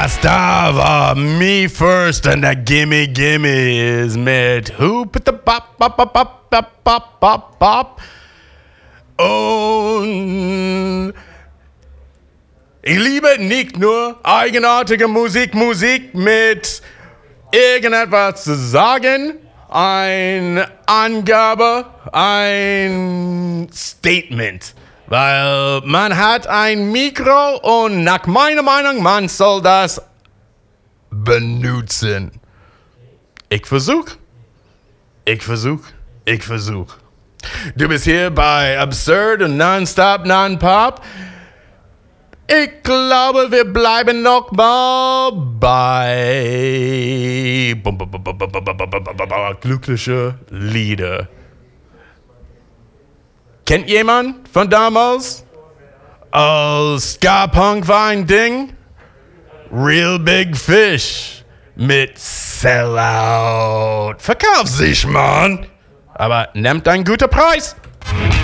Das da war Me First and der Gimme Gimme ist mit Who Put the Bop Bop Bop Bop Bop Bop Bop Bop. Und ich liebe nicht nur eigenartige Musik mit irgendetwas zu sagen, eine Angabe, ein Statement. Weil man hat ein Mikro und nach meiner Meinung, man soll das benutzen. Ich versuch. Du bist hier bei Absurd und Nonstop Non-Pop. Ich glaube, wir bleiben noch mal bei glückliche Lieder. Kennt jemand von damals? Als Ska-Punk war ein Ding? Real Big Fish mit Sellout. Verkauf sich, Mann. Aber nehmt einen guten Preis.